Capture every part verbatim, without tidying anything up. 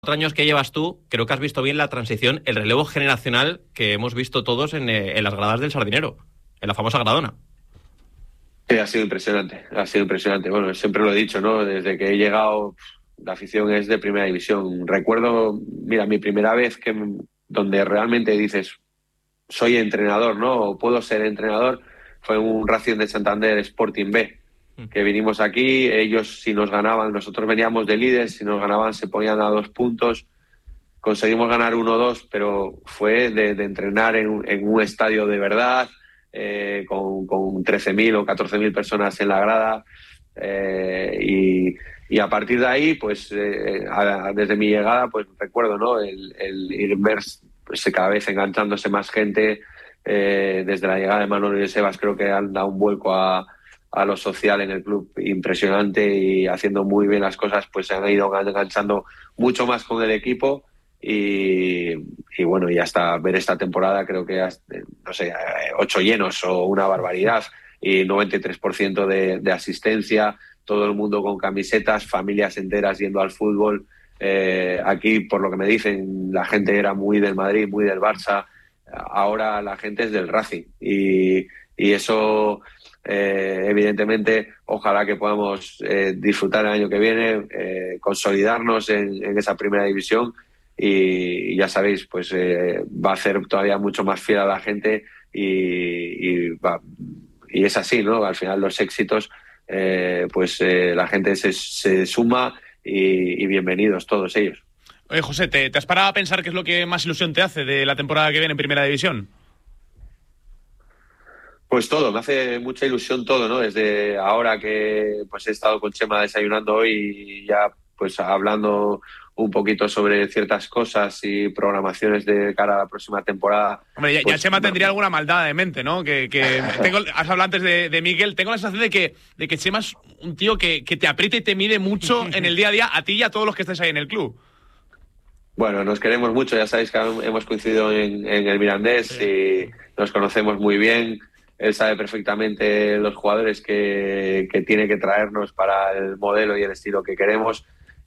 Cuatro años que llevas tú, creo que has visto bien la transición, el relevo generacional que hemos visto todos en, eh, en las gradas del Sardinero, en la famosa Gradona. Sí, ha sido impresionante, ha sido impresionante. Bueno, siempre lo he dicho, ¿no? Desde que he llegado, la afición es de primera división. Recuerdo, mira, mi primera vez que donde realmente dices, soy entrenador, ¿no? O puedo ser entrenador, fue un Racing de Santander Sporting B, que vinimos aquí, ellos si nos ganaban, nosotros veníamos de líderes, si nos ganaban se ponían a dos puntos, conseguimos ganar uno dos, pero fue de, de entrenar en un, en un estadio de verdad, eh, con, con trece mil o catorce mil personas en la grada, eh, y, y a partir de ahí, pues eh, a, desde mi llegada, pues recuerdo, ¿no? El, el ir ver pues, cada vez enganchándose más gente, eh, desde la llegada de Manolo y Sebas creo que han dado un vuelco a, a lo social en el club impresionante y haciendo muy bien las cosas, pues se han ido enganchando mucho más con el equipo. Y, y bueno, y hasta ver esta temporada creo que hasta, no sé, ocho llenos o una barbaridad y noventa y tres por ciento de, de asistencia, todo el mundo con camisetas, familias enteras yendo al fútbol. Eh, aquí, por lo que me dicen, la gente era muy del Madrid, muy del Barça, ahora la gente es del Racing y, y eso eh, evidentemente ojalá que podamos eh, disfrutar el año que viene, eh, consolidarnos en, en esa primera división. Y ya sabéis, pues eh, va a hacer todavía mucho más fiel a la gente y, y, va, y es así, ¿no? Al final los éxitos, eh, pues eh, la gente se, se suma y, y bienvenidos todos ellos. Oye, José, ¿te, ¿te has parado a pensar qué es lo que más ilusión te hace de la temporada que viene en Primera División? Pues todo, me hace mucha ilusión todo, ¿no? Desde ahora que pues he estado con Chema desayunando hoy y ya pues hablando un poquito sobre ciertas cosas y programaciones de cara a la próxima temporada. Hombre, ya, pues, ya Chema tendría alguna maldad de mente, ¿no? Que, que tengo, has hablado antes de, de Miguel, tengo la sensación de que, de que Chema es un tío que, que te aprieta y te mide mucho en el día a día, a ti y a todos los que estáis ahí en el club. Bueno, nos queremos mucho, ya sabéis que hemos coincidido en, en el Mirandés, sí, y nos conocemos muy bien. Él sabe perfectamente los jugadores que, que tiene que traernos para el modelo y el estilo que queremos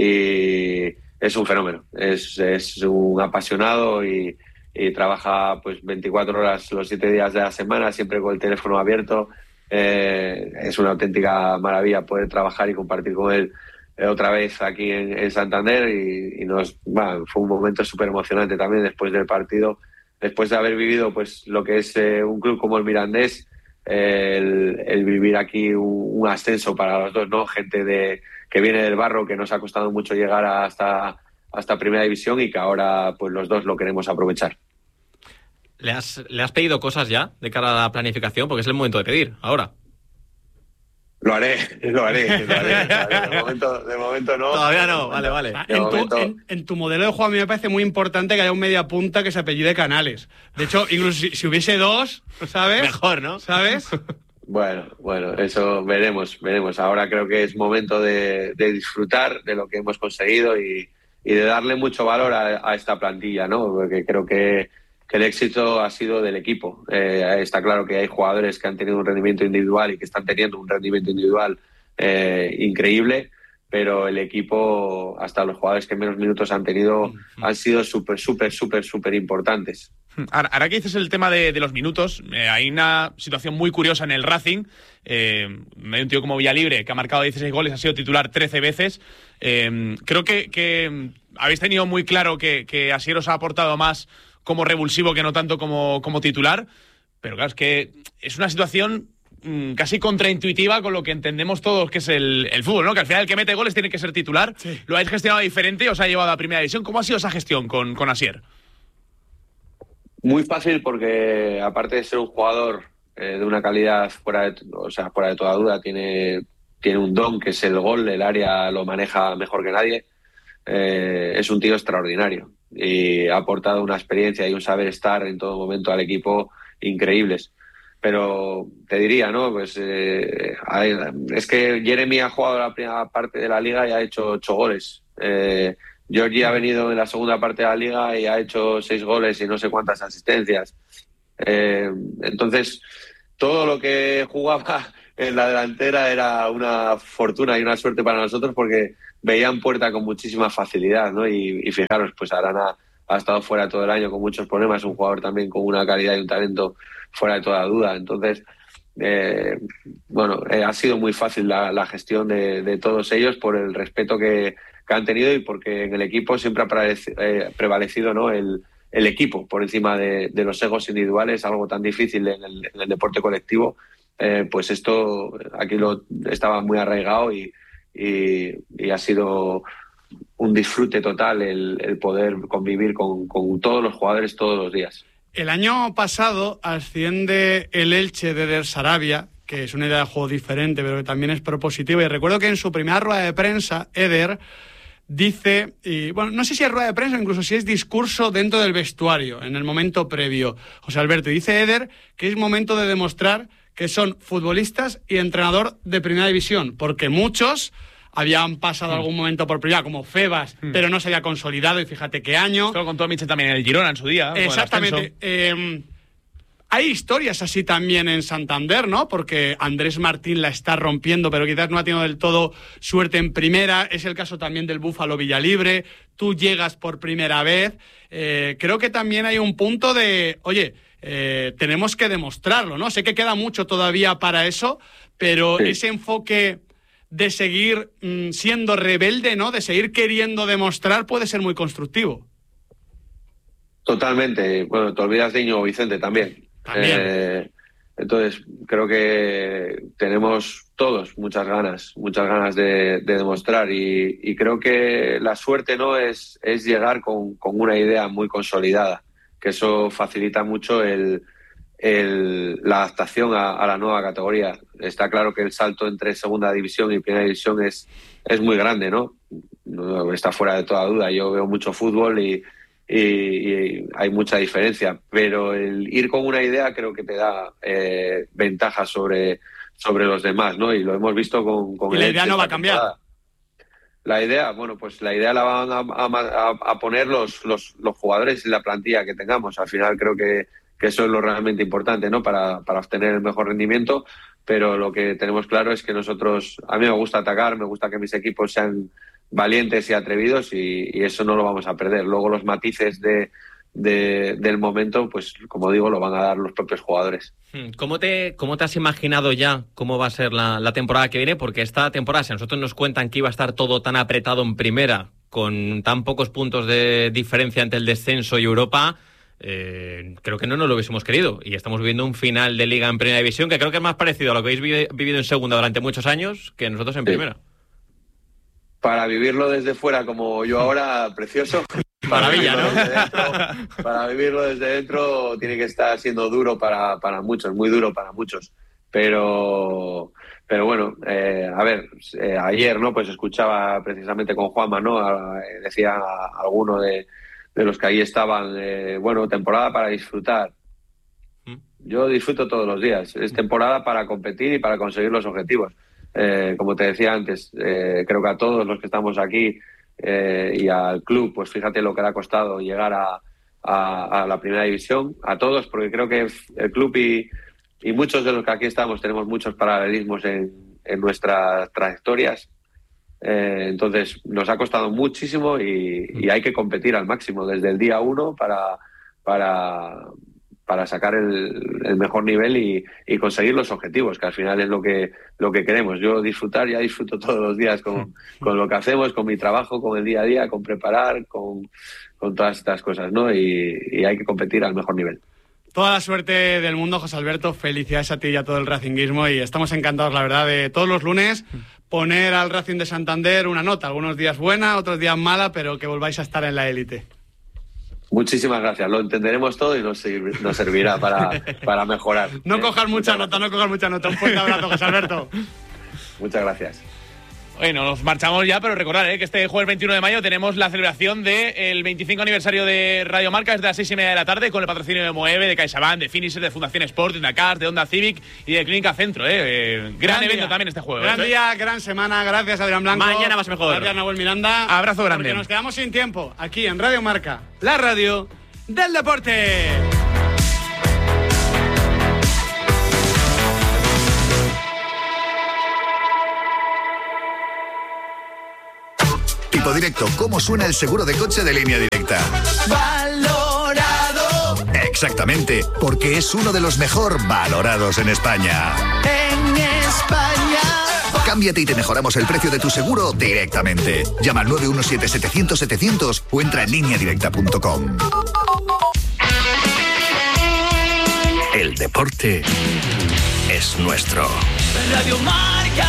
y es un fenómeno, es, es un apasionado y, y trabaja pues veinticuatro horas los siete días de la semana, siempre con el teléfono abierto. Eh, es una auténtica maravilla poder trabajar y compartir con él eh, otra vez aquí en, en Santander y, y nos, bueno, fue un momento súper emocionante también después del partido. Después de haber vivido pues lo que es eh, un club como el Mirandés, eh, el, el vivir aquí un, un ascenso para los dos, ¿no? Gente de, que viene del barro, que nos ha costado mucho llegar hasta, hasta Primera División y que ahora pues los dos lo queremos aprovechar. ¿Le has, ¿Le has pedido cosas ya de cara a la planificación? Porque es el momento de pedir, ahora. Lo haré, lo haré, lo haré. Lo haré. De, momento, de momento no. Todavía no, vale, vale. En tu, momento... en, en tu modelo de juego a mí me parece muy importante que haya un media punta que se apellide Canales. De hecho, incluso si, si hubiese dos, ¿sabes? Mejor, ¿no? ¿Sabes? Bueno, bueno, eso veremos, veremos. Ahora creo que es momento de, de disfrutar de lo que hemos conseguido y, y de darle mucho valor a, a esta plantilla, ¿no? Porque creo que que el éxito ha sido del equipo. Eh, está claro que hay jugadores que han tenido un rendimiento individual y que están teniendo un rendimiento individual eh, increíble, pero el equipo, hasta los jugadores que menos minutos han tenido, han sido súper, súper, súper, súper importantes. Ahora, ahora que dices el tema de, de los minutos, eh, hay una situación muy curiosa en el Racing. Eh, hay un tío como Villalibre que ha marcado dieciséis goles, ha sido titular trece veces. Eh, creo que, que habéis tenido muy claro que, que Asier os ha aportado más como revulsivo que no tanto como, como titular, pero claro, es que es una situación mmm, casi contraintuitiva con lo que entendemos todos que es el, el fútbol, ¿no? Que al final el que mete goles tiene que ser titular. Sí. Lo habéis gestionado diferente, os ha llevado a Primera División. ¿Cómo ha sido esa gestión con, con Asier? Muy fácil porque aparte de ser un jugador eh, de una calidad fuera de, o sea, fuera de toda duda, tiene, tiene un don que es el gol, el área lo maneja mejor que nadie. Eh, es un tío extraordinario y ha aportado una experiencia y un saber estar en todo momento al equipo increíbles. Pero te diría, ¿no? Pues eh, hay, es que Jeremy ha jugado la primera parte de la liga y ha hecho ocho goles. Eh, Georgie ha venido en la segunda parte de la liga y ha hecho seis goles y no sé cuántas asistencias. Eh, entonces, todo lo que jugaba en la delantera era una fortuna y una suerte para nosotros porque veían puerta con muchísima facilidad, ¿no? Y, y fijaros, pues Arana ha estado fuera todo el año con muchos problemas, un jugador también con una calidad y un talento fuera de toda duda. Entonces, eh, bueno, eh, ha sido muy fácil la, la gestión de, de todos ellos por el respeto que, que han tenido y porque en el equipo siempre ha prevalecido, eh, prevalecido, ¿no? el, el equipo por encima de, de los egos individuales, algo tan difícil en el, en el deporte colectivo. Eh, pues esto aquí lo estaba muy arraigado y, y, y ha sido un disfrute total el, el poder convivir con, con todos los jugadores todos los días. El año pasado asciende el Elche de Eder Sarabia, que es una idea de juego diferente, pero que también es propositiva. Y recuerdo que en su primera rueda de prensa, Eder dice, y bueno, no sé si es rueda de prensa o incluso si es discurso dentro del vestuario, en el momento previo, José Alberto, y dice Eder que es momento de demostrar que son futbolistas y entrenador de primera división, porque muchos habían pasado mm. algún momento por primera, como Febas, mm. pero no se había consolidado, y fíjate qué año. Esto lo contó Michel también en el Girona en su día. Exactamente. Eh, hay historias así también en Santander, ¿no? Porque Andrés Martín la está rompiendo, pero quizás no ha tenido del todo suerte en primera. Es el caso también del Búfalo Villalibre. Tú llegas por primera vez. Eh, creo que también hay un punto de, oye, eh, tenemos que demostrarlo, ¿no? Sé que queda mucho todavía para eso, pero sí. ese enfoque de seguir mmm, siendo rebelde, ¿no? De seguir queriendo demostrar puede ser muy constructivo. Totalmente. Bueno, te olvidas de Íñigo Vicente también. También. Eh, entonces, creo que tenemos todos muchas ganas, muchas ganas de, de demostrar y, y creo que la suerte, ¿no? es, es llegar con, con una idea muy consolidada, que eso facilita mucho el, el, la adaptación a, a la nueva categoría. Está claro que el salto entre segunda división y primera división es, es muy grande, ¿no? No está fuera de toda duda. Yo veo mucho fútbol y Y, y hay mucha diferencia, pero el ir con una idea creo que te da eh, ventajas sobre, sobre los demás, ¿no? Y lo hemos visto con, con y el la idea no va a cambiar. La idea, bueno, pues la idea la van a, a, a poner los, los, los jugadores y la plantilla que tengamos. Al final creo que, que eso es lo realmente importante, ¿no? Para, para obtener el mejor rendimiento, pero lo que tenemos claro es que nosotros, a mí me gusta atacar, me gusta que mis equipos sean valientes y atrevidos y, y eso no lo vamos a perder. Luego los matices de, de, del momento, pues como digo, lo van a dar los propios jugadores. ¿Cómo te, cómo te has imaginado ya cómo va a ser la, la temporada que viene? Porque esta temporada, si a nosotros nos cuentan que iba a estar todo tan apretado en primera, con tan pocos puntos de diferencia entre el descenso y Europa, eh, creo que no nos lo hubiésemos querido. Y estamos viviendo un final de Liga en Primera División que creo que es más parecido a lo que habéis vivido en Segunda durante muchos años que nosotros en sí. Primera. Para vivirlo desde fuera como yo ahora, precioso. Maravilla, ¿no? Dentro, para vivirlo desde dentro tiene que estar siendo duro para, para muchos, muy duro para muchos. Pero, pero bueno, eh, a ver, eh, ayer, ¿no? Pues escuchaba precisamente con Juanma, ¿no? A, decía a alguno de, de los que ahí estaban, eh, bueno, temporada para disfrutar. Yo disfruto todos los días. Es temporada para competir y para conseguir los objetivos. Eh, como te decía antes, eh, creo que a todos los que estamos aquí eh, y al club, pues fíjate lo que le ha costado llegar a, a, a la primera división, a todos, porque creo que el club y, y muchos de los que aquí estamos tenemos muchos paralelismos en, en nuestras trayectorias. Eh, entonces nos ha costado muchísimo y, y hay que competir al máximo desde el día uno para, para, para sacar el, el mejor nivel y, y conseguir los objetivos, que al final es lo que, lo que queremos. Yo disfrutar, ya disfruto todos los días con, con lo que hacemos, con mi trabajo, con el día a día, con preparar, con, con todas estas cosas, ¿no? Y, y hay que competir al mejor nivel. Toda la suerte del mundo, José Alberto. Felicidades a ti y a todo el racinguismo y estamos encantados, la verdad, de todos los lunes poner al Racing de Santander una nota. Algunos días buena, otros días mala, pero que volváis a estar en la élite. Muchísimas gracias, lo entenderemos todo y nos, sirv- nos servirá para, para mejorar. No ¿eh? cojas mucha nota, no cojas mucha nota. Un fuerte abrazo, José Alberto. Muchas gracias. Bueno, nos marchamos ya, pero recordar ¿eh? que este jueves veintiuno de mayo tenemos la celebración del veinticinco aniversario de Radio Marca desde las seis y media de la tarde con el patrocinio de Moeve, de CaixaBank, de Finisher, de Fundación Sport, de Dakar, de Honda Civic y de Clínica Centro. ¿eh? Eh, gran, gran evento día. También este jueves. Gran ¿eh? día, gran semana. Gracias, Adrián Blanco. Mañana más mejor. Gracias, Nahuel Miranda. Abrazo grande. Porque nos quedamos sin tiempo aquí en Radio Marca, la radio del deporte. Tipo Directo, ¿cómo suena el seguro de coche de Línea Directa? Valorado. Exactamente, porque es uno de los mejor valorados en España. En España. Cámbiate y te mejoramos el precio de tu seguro directamente. Llama al nueve uno siete, setecientos, setecientos o entra en línea directa punto com. El deporte es nuestro. Radio Marca.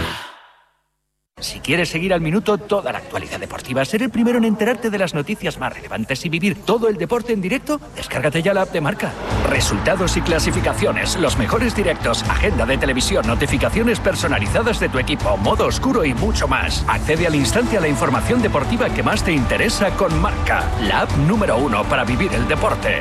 Si quieres seguir al minuto toda la actualidad deportiva, ser el primero en enterarte de las noticias más relevantes y vivir todo el deporte en directo, descárgate ya la app de Marca. Resultados y clasificaciones, los mejores directos, agenda de televisión, notificaciones personalizadas de tu equipo, modo oscuro y mucho más. Accede al instante a la información deportiva que más te interesa con Marca, la app número uno para vivir el deporte.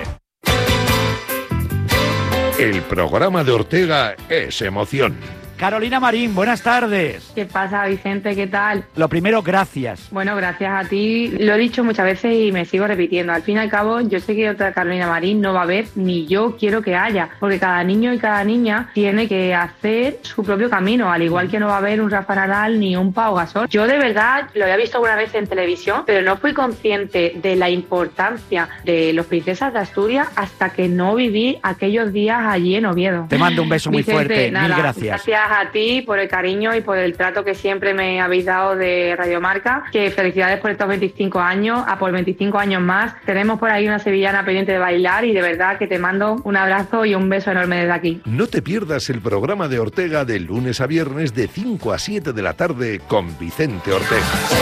El programa de Ortega es emoción. Carolina Marín, buenas tardes. ¿Qué pasa, Vicente? ¿Qué tal? Lo primero, gracias. Bueno, gracias a ti. Lo he dicho muchas veces y me sigo repitiendo. Al fin y al cabo, yo sé que otra Carolina Marín no va a haber, ni yo quiero que haya, porque cada niño y cada niña tiene que hacer su propio camino, al igual que no va a haber un Rafa Nadal ni un Pau Gasol. Yo de verdad lo había visto alguna vez en televisión, pero no fui consciente de la importancia de los Princesas de Asturias hasta que no viví aquellos días allí en Oviedo. Te mando un beso muy Vicente, fuerte, nada, mil gracias. Gracias a ti por el cariño y por el trato que siempre me habéis dado de Radio Marca. Que felicidades por estos veinticinco años, a por veinticinco años más. Tenemos por ahí una sevillana pendiente de bailar y de verdad que te mando un abrazo y un beso enorme desde aquí. No te pierdas el programa de Ortega de lunes a viernes de cinco a siete de la tarde con Vicente Ortega.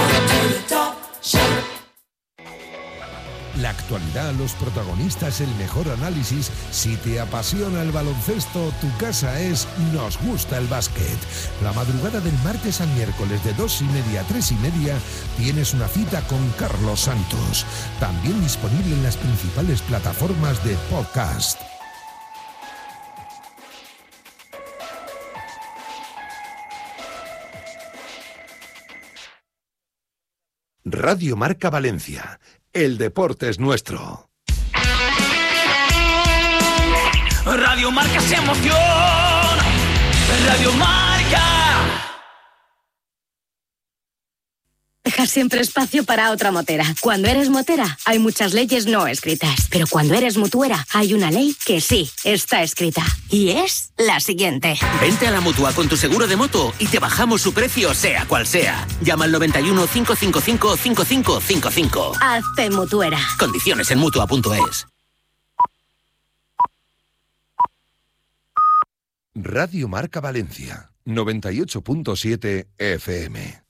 La actualidad, los protagonistas, el mejor análisis. Si te apasiona el baloncesto, tu casa es Nos Gusta el Básquet. La madrugada del martes al miércoles de dos y media a tres y media tienes una cita con Carlos Santos. También disponible en las principales plataformas de podcast. Radio Marca Valencia. El deporte es nuestro. Radio Marca es emoción. Radio Marca. Deja siempre espacio para otra motera. Cuando eres motera, hay muchas leyes no escritas. Pero cuando eres mutuera, hay una ley que sí está escrita. Y es la siguiente. Vente a la Mutua con tu seguro de moto y te bajamos su precio, sea cual sea. Llama al noventa y uno, cinco cinco cinco, cinco cinco cinco cinco. Hazte mutuera. Condiciones en mutua punto es. Radio Marca Valencia, noventa y ocho punto siete F M.